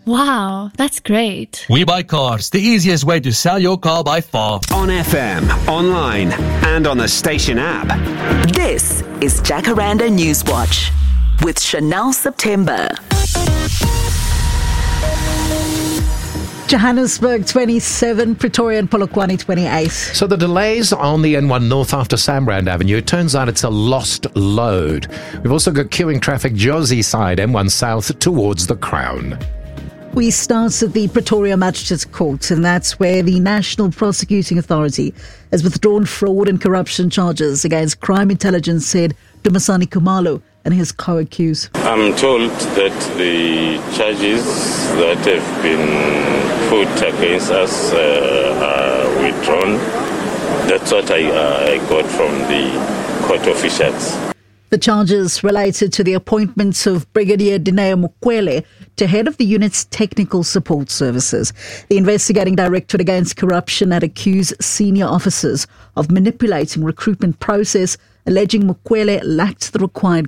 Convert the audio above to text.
Wow, that's great. We Buy Cars, the easiest way to sell your car by far. On FM, online, and on the station app. This is Jacaranda Newswatch with Chanel September. Johannesburg 27, Pretoria and Polokwane 28. So the delays on the N1 North after Sambrand Avenue, it turns out it's a lost load. We've also got queuing traffic Josie side, M1 South towards the Crown. We start at the Pretoria Magistrates Court, and that's where the National Prosecuting Authority has withdrawn fraud and corruption charges against Crime Intelligence head Dumisani Khumalo and his co-accused. I'm told that the charges that have been put against us are withdrawn. That's what I got from the court officials. The charges related to the appointment of Brigadier Dineo Mukwele to head of the unit's technical support services. The investigating Directorate Against Corruption had accused senior officers of manipulating recruitment process, alleging Mukwele lacked the required